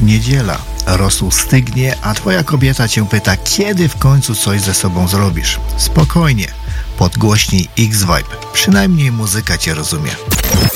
Niedziela, rosół stygnie, a twoja kobieta cię pyta, kiedy w końcu coś ze sobą zrobisz. Spokojnie, podgłośnij X-Vibe, przynajmniej muzyka cię rozumie.